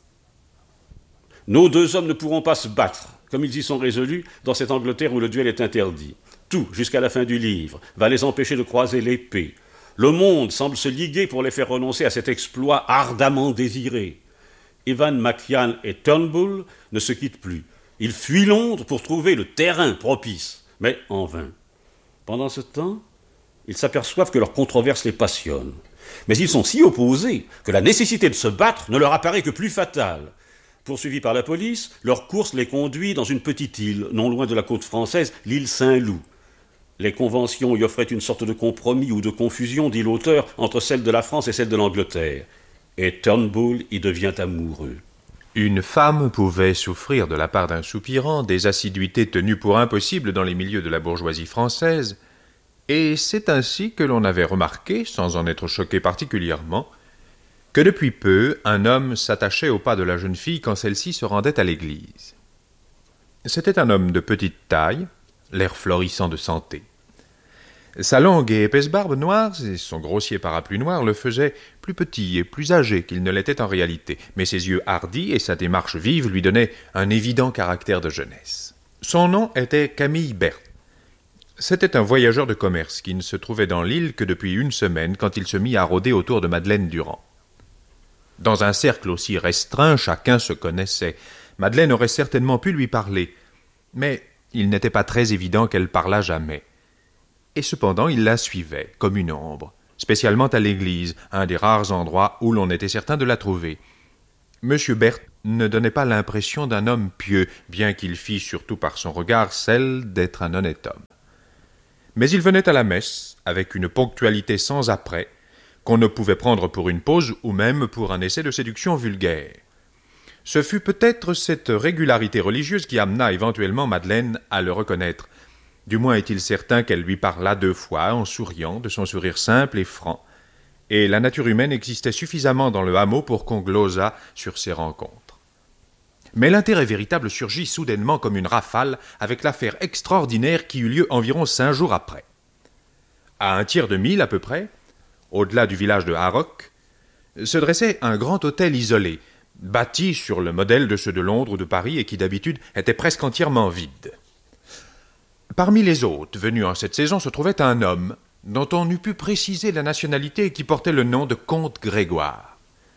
Nos 2 hommes ne pourront pas se battre, comme ils y sont résolus, dans cette Angleterre où le duel est interdit. Tout, jusqu'à la fin du livre, va les empêcher de croiser l'épée. Le monde semble se liguer pour les faire renoncer à cet exploit ardemment désiré. Evan Mac-Ian et Turnbull ne se quittent plus. Ils fuient Londres pour trouver le terrain propice, mais en vain. Pendant ce temps, ils s'aperçoivent que leur controverse les passionne. Mais ils sont si opposés que la nécessité de se battre ne leur apparaît que plus fatale. Poursuivis par la police, leur course les conduit dans une petite île, non loin de la côte française, l'île Saint-Loup. Les conventions y offraient une sorte de compromis ou de confusion, dit l'auteur, entre celle de la France et celle de l'Angleterre. Et Turnbull y devient amoureux. Une femme pouvait souffrir de la part d'un soupirant des assiduités tenues pour impossibles dans les milieux de la bourgeoisie française, et c'est ainsi que l'on avait remarqué, sans en être choqué particulièrement, que depuis peu, un homme s'attachait au pas de la jeune fille quand celle-ci se rendait à l'église. C'était un homme de petite taille, l'air florissant de santé. Sa longue et épaisse barbe noire et son grossier parapluie noir le faisaient plus petit et plus âgé qu'il ne l'était en réalité, mais ses yeux hardis et sa démarche vive lui donnaient un évident caractère de jeunesse. Son nom était Camille Berthe. C'était un voyageur de commerce qui ne se trouvait dans l'île que depuis 1 semaine quand il se mit à rôder autour de Madeleine Durand. Dans un cercle aussi restreint, chacun se connaissait. Madeleine aurait certainement pu lui parler, mais il n'était pas très évident qu'elle parlât jamais. Et cependant, il la suivait, comme une ombre, spécialement à l'église, un des rares endroits où l'on était certain de la trouver. M. Berthe ne donnait pas l'impression d'un homme pieux, bien qu'il fît surtout par son regard celle d'être un honnête homme. Mais il venait à la messe, avec une ponctualité sans après, qu'on ne pouvait prendre pour une pause ou même pour un essai de séduction vulgaire. Ce fut peut-être cette régularité religieuse qui amena éventuellement Madeleine à le reconnaître. Du moins est-il certain qu'elle lui parla 2 fois, en souriant, de son sourire simple et franc, et la nature humaine existait suffisamment dans le hameau pour qu'on glosât sur ces rencontres. Mais l'intérêt véritable surgit soudainement comme une rafale avec l'affaire extraordinaire qui eut lieu environ 5 jours après. À un tiers de mille à peu près, au-delà du village de Harrock, se dressait un grand hôtel isolé, bâti sur le modèle de ceux de Londres ou de Paris et qui d'habitude était presque entièrement vide. Parmi les hôtes venus en cette saison se trouvait un homme dont on eût pu préciser la nationalité et qui portait le nom de comte Grégoire.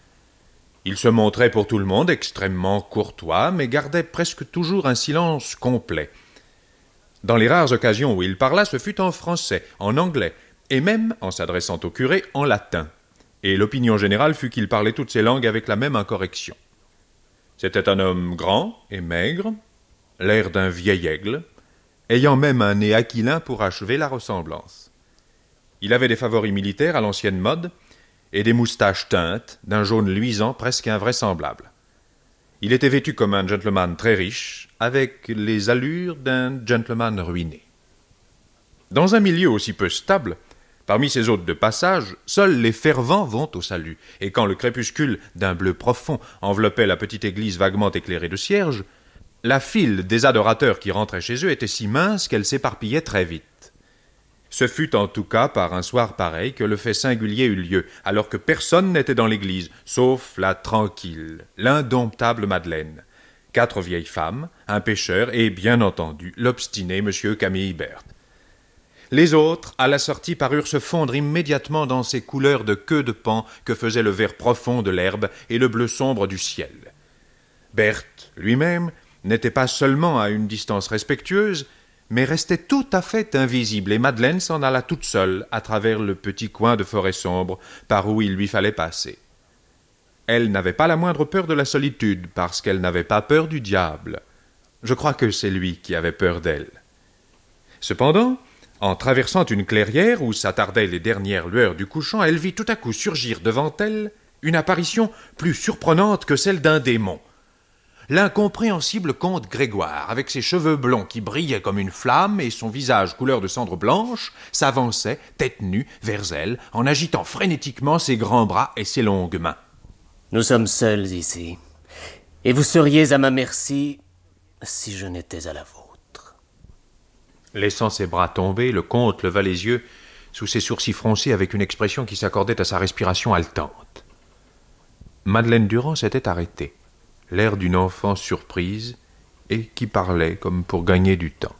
Il se montrait pour tout le monde extrêmement courtois, mais gardait presque toujours un silence complet. Dans les rares occasions où il parla, ce fut en français, en anglais, et même, en s'adressant au curé, en latin. Et l'opinion générale fut qu'il parlait toutes ces langues avec la même incorrection. C'était un homme grand et maigre, l'air d'un vieil aigle, ayant même un nez aquilin pour achever la ressemblance. Il avait des favoris militaires à l'ancienne mode et des moustaches teintes d'un jaune luisant presque invraisemblable. Il était vêtu comme un gentleman très riche, avec les allures d'un gentleman ruiné. Dans un milieu aussi peu stable, parmi ces hôtes de passage, seuls les fervents vont au salut, et quand le crépuscule d'un bleu profond enveloppait la petite église vaguement éclairée de cierges, la file des adorateurs qui rentraient chez eux était si mince qu'elle s'éparpillait très vite. Ce fut en tout cas par un soir pareil que le fait singulier eut lieu, alors que personne n'était dans l'église, sauf la tranquille, l'indomptable Madeleine, 4 vieilles femmes, un pêcheur et, bien entendu, l'obstiné M. Camille Berthe. Les autres, à la sortie, parurent se fondre immédiatement dans ces couleurs de queue de paon que faisait le vert profond de l'herbe et le bleu sombre du ciel. Berthe, lui-même, n'était pas seulement à une distance respectueuse, mais restait tout à fait invisible, et Madeleine s'en alla toute seule à travers le petit coin de forêt sombre par où il lui fallait passer. Elle n'avait pas la moindre peur de la solitude, parce qu'elle n'avait pas peur du diable. Je crois que c'est lui qui avait peur d'elle. Cependant, en traversant une clairière où s'attardaient les dernières lueurs du couchant, elle vit tout à coup surgir devant elle une apparition plus surprenante que celle d'un démon. L'incompréhensible comte Grégoire, avec ses cheveux blonds qui brillaient comme une flamme et son visage couleur de cendre blanche, s'avançait, tête nue, vers elle, en agitant frénétiquement ses grands bras et ses longues mains. Nous sommes seuls ici, et vous seriez à ma merci si je n'étais à la vôtre. Laissant ses bras tomber, le comte leva les yeux sous ses sourcils froncés avec une expression qui s'accordait à sa respiration haletante. Madeleine Durand s'était arrêtée, l'air d'une enfant surprise et qui parlait comme pour gagner du temps.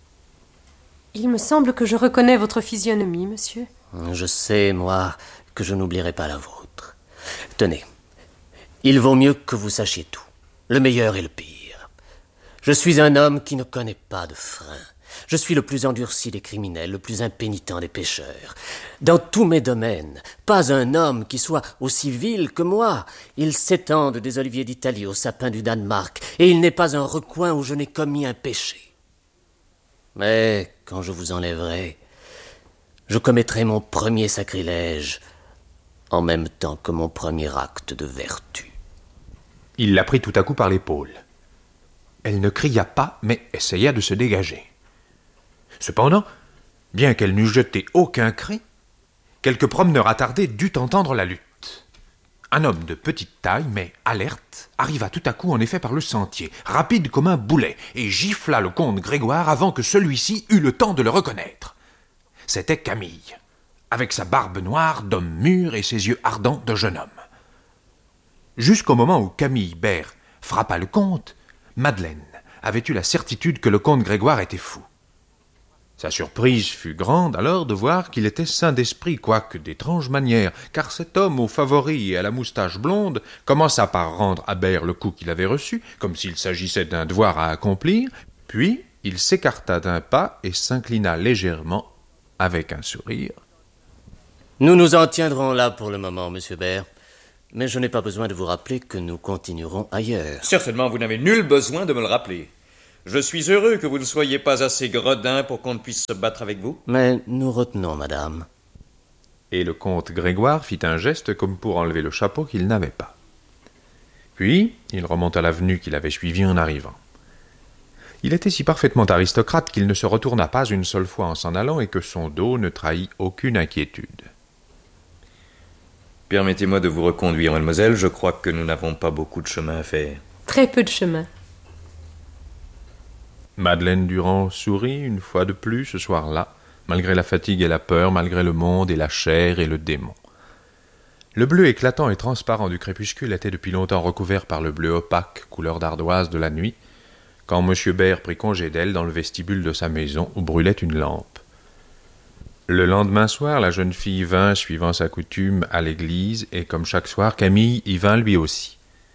Il me semble que je reconnais votre physionomie, monsieur. Je sais, moi, que je n'oublierai pas la vôtre. Tenez, il vaut mieux que vous sachiez tout, le meilleur et le pire. Je suis un homme qui ne connaît pas de frein. Je suis le plus endurci des criminels, le plus impénitent des pécheurs. Dans tous mes domaines, pas un homme qui soit aussi vil que moi. Ils s'étendent des oliviers d'Italie aux sapins du Danemark, et il n'est pas un recoin où je n'ai commis un péché. Mais quand je vous enlèverai, je commettrai mon premier sacrilège, en même temps que mon premier acte de vertu. Il la prit tout à coup par l'épaule. Elle ne cria pas, mais essaya de se dégager. Cependant, bien qu'elle n'eût jeté aucun cri, quelques promeneurs attardés durent entendre la lutte. Un homme de petite taille, mais alerte, arriva tout à coup en effet par le sentier, rapide comme un boulet, et gifla le comte Grégoire avant que celui-ci eût le temps de le reconnaître. C'était Camille, avec sa barbe noire d'homme mûr et ses yeux ardents de jeune homme. Jusqu'au moment où Camille Berthe frappa le comte, Madeleine avait eu la certitude que le comte Grégoire était fou. Sa surprise fut grande alors de voir qu'il était sain d'esprit, quoique d'étranges manières, car cet homme aux favoris et à la moustache blonde commença par rendre à Berthe le coup qu'il avait reçu, comme s'il s'agissait d'un devoir à accomplir, puis il s'écarta d'un pas et s'inclina légèrement, avec un sourire. Nous nous en tiendrons là pour le moment, monsieur Berthe, mais je n'ai pas besoin de vous rappeler que nous continuerons ailleurs. Certainement, vous n'avez nul besoin de me le rappeler. Je suis heureux que vous ne soyez pas assez gredin pour qu'on ne puisse se battre avec vous. Mais nous retenons, madame. Et le comte Grégoire fit un geste comme pour enlever le chapeau qu'il n'avait pas. Puis, il remonta l'avenue qu'il avait suivie en arrivant. Il était si parfaitement aristocrate qu'il ne se retourna pas une seule fois en s'en allant et que son dos ne trahit aucune inquiétude. Permettez-moi de vous reconduire, mademoiselle. Je crois que nous n'avons pas beaucoup de chemin à faire. Très peu de chemin. Madeleine Durand sourit une fois de plus ce soir-là, malgré la fatigue et la peur, malgré le monde et la chair et le démon. Le bleu éclatant et transparent du crépuscule était depuis longtemps recouvert par le bleu opaque, couleur d'ardoise de la nuit, quand M. Bert prit congé d'elle dans le vestibule de sa maison où brûlait une lampe. Le lendemain soir, la jeune fille vint, suivant sa coutume, à l'église, et comme chaque soir, Camille y vint lui aussi.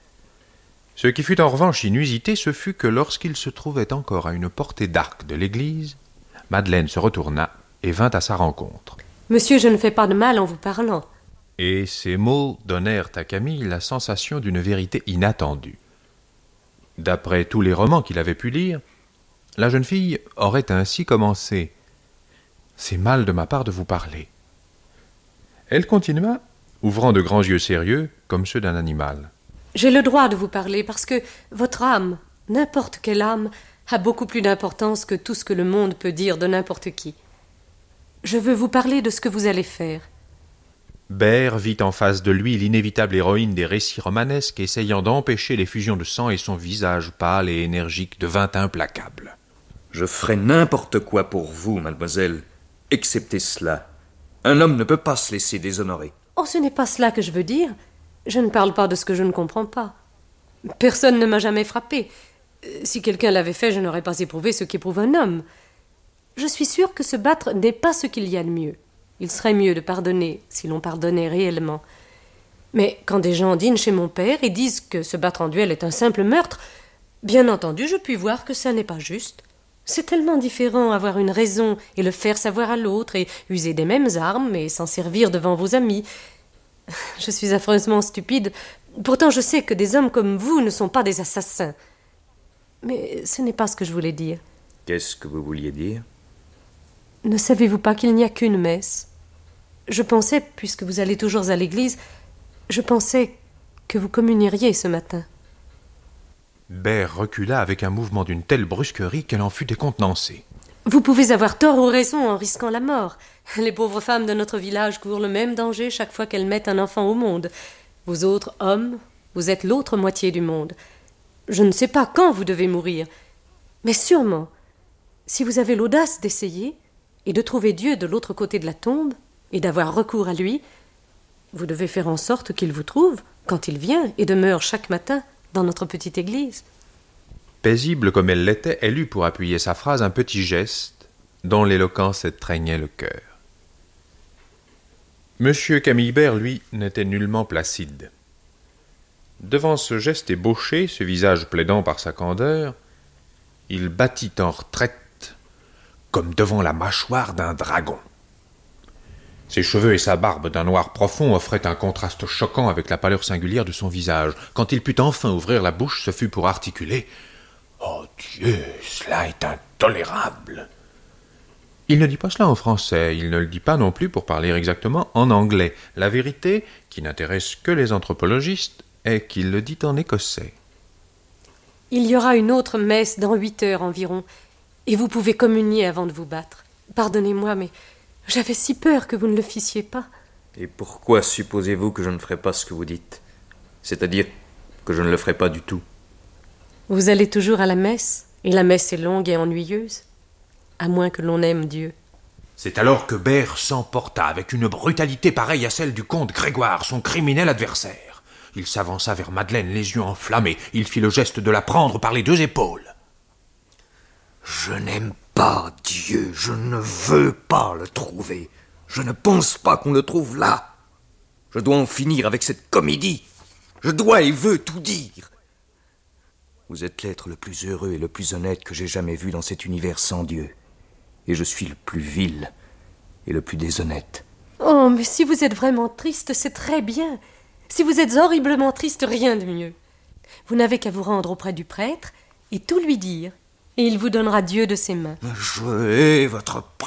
Ce qui fut en revanche inusité, ce fut que lorsqu'il se trouvait encore à une portée d'arc de l'église, Madeleine se retourna et vint à sa rencontre. « Monsieur, je ne fais pas de mal en vous parlant. » Et ces mots donnèrent à Camille la sensation d'une vérité inattendue. D'après tous les romans qu'il avait pu lire, la jeune fille aurait ainsi commencé. « C'est mal de ma part de vous parler. » Elle continua, ouvrant de grands yeux sérieux, comme ceux d'un animal. « J'ai le droit de vous parler parce que votre âme, n'importe quelle âme, a beaucoup plus d'importance que tout ce que le monde peut dire de n'importe qui. Je veux vous parler de ce que vous allez faire. » Bert vit en face de lui l'inévitable héroïne des récits romanesques essayant d'empêcher les fusions de sang et son visage pâle et énergique devint implacable. « Je ferai n'importe quoi pour vous, mademoiselle, excepté cela. Un homme ne peut pas se laisser déshonorer. » « Oh, ce n'est pas cela que je veux dire. Je ne parle pas de ce que je ne comprends pas. Personne ne m'a jamais frappé. Si quelqu'un l'avait fait, je n'aurais pas éprouvé ce qu'éprouve un homme. Je suis sûre que se battre n'est pas ce qu'il y a de mieux. Il serait mieux de pardonner si l'on pardonnait réellement. Mais quand des gens dînent chez mon père et disent que se battre en duel est un simple meurtre, bien entendu, je puis voir que ça n'est pas juste. C'est tellement différent avoir une raison et le faire savoir à l'autre et user des mêmes armes et s'en servir devant vos amis. Je suis affreusement stupide. Pourtant, je sais que des hommes comme vous ne sont pas des assassins. Mais ce n'est pas ce que je voulais dire. Qu'est-ce que vous vouliez dire ? Ne savez-vous pas qu'il n'y a qu'une messe ? Je pensais, puisque vous allez toujours à l'église, je pensais que vous communieriez ce matin. Bert recula avec un mouvement d'une telle brusquerie qu'elle en fut décontenancée. Vous pouvez avoir tort ou raison en risquant la mort. Les pauvres femmes de notre village courent le même danger chaque fois qu'elles mettent un enfant au monde. Vous autres, hommes, vous êtes l'autre moitié du monde. Je ne sais pas quand vous devez mourir, mais sûrement, si vous avez l'audace d'essayer et de trouver Dieu de l'autre côté de la tombe et d'avoir recours à lui, vous devez faire en sorte qu'il vous trouve quand il vient et demeure chaque matin dans notre petite église. Paisible comme elle l'était, elle eut pour appuyer sa phrase un petit geste dont l'éloquence étreignait le cœur. Monsieur Camille Bert, lui, n'était nullement placide. Devant ce geste ébauché, ce visage plaidant par sa candeur, il battit en retraite comme devant la mâchoire d'un dragon. Ses cheveux et sa barbe d'un noir profond offraient un contraste choquant avec la pâleur singulière de son visage. Quand il put enfin ouvrir la bouche, ce fut pour articuler « Oh Dieu, cela est intolérable !» Il ne dit pas cela en français, il ne le dit pas non plus pour parler exactement en anglais. La vérité, qui n'intéresse que les anthropologistes, est qu'il le dit en écossais. Il y aura une autre messe dans 8 heures environ, et vous pouvez communier avant de vous battre. Pardonnez-moi, mais j'avais si peur que vous ne le fissiez pas. Et pourquoi supposez-vous que je ne ferai pas ce que vous dites ? C'est-à-dire que je ne le ferai pas du tout. Vous allez toujours à la messe, et la messe est longue et ennuyeuse, à moins que l'on aime Dieu. C'est alors que Bert s'emporta avec une brutalité pareille à celle du comte Grégoire, son criminel adversaire. Il s'avança vers Madeleine, les yeux enflammés. Il fit le geste de la prendre par les 2 épaules. « Je n'aime pas Dieu, je ne veux pas le trouver. Je ne pense pas qu'on le trouve là. Je dois en finir avec cette comédie. Je dois et veux tout dire. Vous êtes l'être le plus heureux et le plus honnête que j'ai jamais vu dans cet univers sans Dieu. Et je suis le plus vil et le plus déshonnête. » Oh, mais si vous êtes vraiment triste, c'est très bien. Si vous êtes horriblement triste, rien de mieux. Vous n'avez qu'à vous rendre auprès du prêtre et tout lui dire. Et il vous donnera Dieu de ses mains. Je hais votre